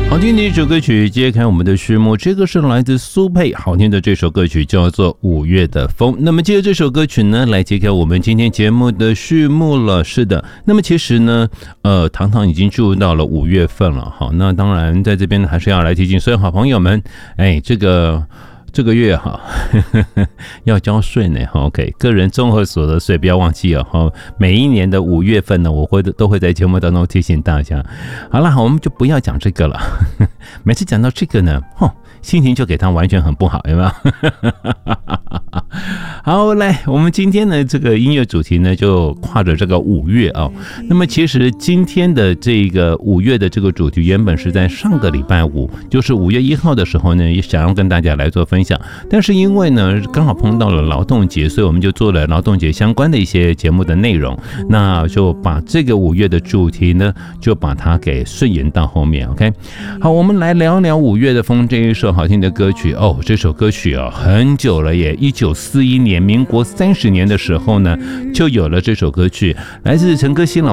好听的一首歌曲揭开我们的序幕，这个是来自苏佩，好听的这首歌曲叫做《五月的风》。那么接着这首歌曲呢，来揭开我们今天节目的序幕了。是的，那么其实呢，堂堂已经进入到了5月份了。好，那当然在这边还是要来提醒所有好朋友们，这个月哈要交税呢 ，OK， 个人综合所得税不要忘记哦。每一年的5月份呢，我都会在节目当中提醒大家。好了，我们就不要讲这个了。每次讲到这个呢，心情就给他完全很不好，有没有？好，来，我们今天的这个音乐主题呢，就跨着这个5月哦。那么其实今天的这个5月的这个主题，原本是在上个礼拜五，就是5月1号的时候呢，也想要跟大家来做分享。但是因为呢，刚好碰到了劳动节，所以我们就做了劳动节相关的一些节目的内容。那就把这个5月的主题呢，就把它给顺延到后面。OK， 好，我们来聊聊5月的风这一首好听的歌曲哦。这首歌曲很久了耶，1941年，民国30年的时候呢，就有了这首歌曲，来自陈歌辛老